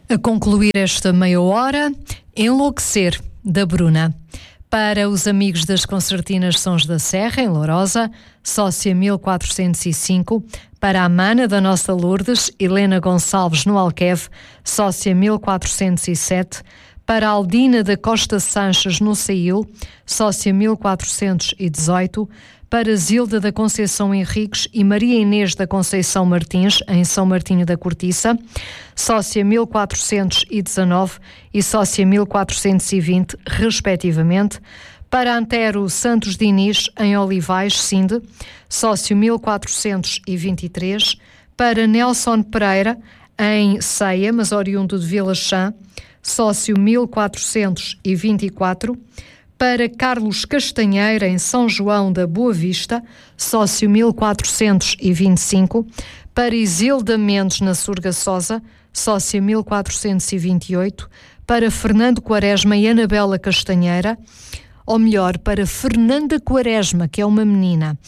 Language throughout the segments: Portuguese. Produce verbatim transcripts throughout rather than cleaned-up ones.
A concluir esta meia hora, Enlouquecer, da Bruna. Para os amigos das Concertinas Sons da Serra, em Lourosa, sócia mil quatrocentos e cinco. Para a mana da Nossa Lourdes, Helena Gonçalves, no Alqueve, sócia mil quatrocentos e sete. Para a Aldina da Costa Sanches, no Sail, sócia mil quatrocentos e dezoito. Para Zilda da Conceição Henriques e Maria Inês da Conceição Martins, em São Martinho da Cortiça, sócia mil quatrocentos e dezanove e sócia mil quatrocentos e vinte, respectivamente. Para Antero Santos Diniz, em Olivais, Sinde, sócio mil quatrocentos e vinte e três. Para Nelson Pereira, em Ceia, mas oriundo de Vila Chã, sócio mil quatrocentos e vinte e quatro. Para Carlos Castanheira, em São João da Boa Vista, sócio mil quatrocentos e vinte e cinco. Para Isilda Mendes, na Surgaçosa, sócia mil quatrocentos e vinte e oito. Para Fernando Quaresma e Anabela Castanheira, ou melhor, para Fernanda Quaresma, que é uma menina,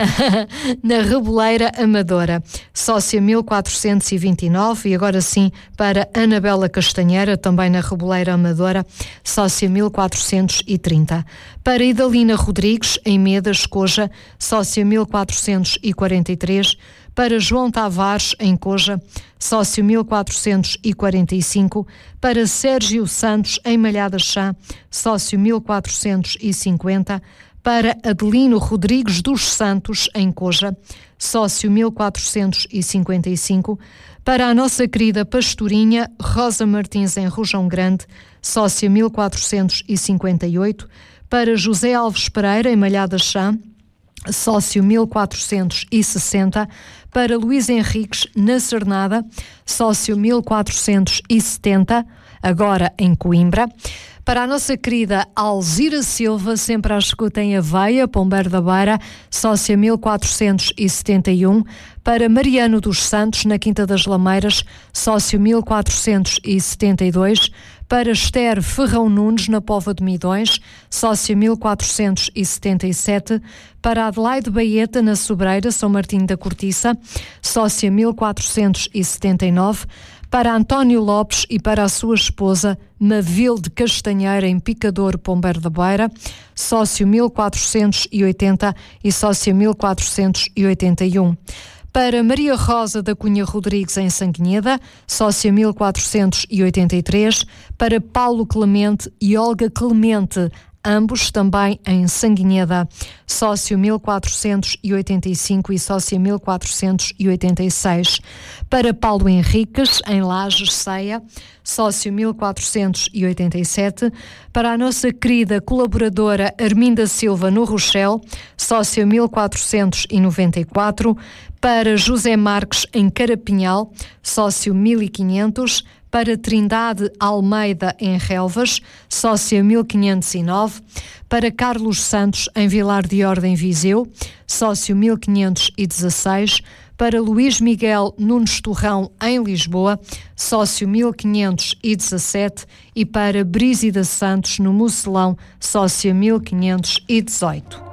na Reboleira Amadora, sócia mil quatrocentos e vinte e nove, e agora sim para Anabela Castanheira, também na Reboleira Amadora, sócia mil quatrocentos e trinta. Para Idalina Rodrigues, em Medas, Coja, sócia mil quatrocentos e quarenta e três. Para João Tavares, em Coja, sócio mil quatrocentos e quarenta e cinco. Para Sérgio Santos, em Malhada Chã, sócio mil quatrocentos e cinquenta. Para Adelino Rodrigues dos Santos, em Coja, sócio mil quatrocentos e cinquenta e cinco. Para a nossa querida Pastorinha Rosa Martins, em Rojão Grande, sócia mil quatrocentos e cinquenta e oito. Para José Alves Pereira, em Malhada Chã, sócio mil quatrocentos e sessenta. Para Luís Henriques, na Cernada, sócio mil quatrocentos e setenta, agora em Coimbra. Para a nossa querida Alzira Silva, sempre à escuta em Aveia, Pombeiro da Beira, sócia mil quatrocentos e setenta e um. Para Mariano dos Santos, na Quinta das Lameiras, sócio mil quatrocentos e setenta e dois. Para Esther Ferrão Nunes, na Póvoa de Midões, sócia mil quatrocentos e setenta e sete. Para Adelaide Baeta, na Sobreira, São Martinho da Cortiça, sócia mil quatrocentos e setenta e nove. Para António Lopes e para a sua esposa Mavil de Castanheira, em Picador, Pombeiro da Beira, sócio mil quatrocentos e oitenta e sócia mil quatrocentos e oitenta e um. Para Maria Rosa da Cunha Rodrigues, em Sanguinheda, sócia mil quatrocentos e oitenta e três. Para Paulo Clemente e Olga Clemente, ambos também em Sanguinheda, sócio mil quatrocentos e oitenta e cinco e sócia mil quatrocentos e oitenta e seis. Para Paulo Henriques, em Lages, Ceia, sócio mil quatrocentos e oitenta e sete. Para a nossa querida colaboradora Arminda Silva, no Rochel, sócio mil quatrocentos e noventa e quatro. Para José Marques, em Carapinhal, sócio mil e quinhentos. Para Trindade Almeida, em Relvas, sócia mil quinhentos e nove. Para Carlos Santos, em Vilar de Ordem, Viseu, sócio mil quinhentos e dezasseis. Para Luís Miguel Nunes Torrão, em Lisboa, sócio mil quinhentos e dezassete. E para Brígida Santos, no Mocelão, sócia mil quinhentos e dezoito.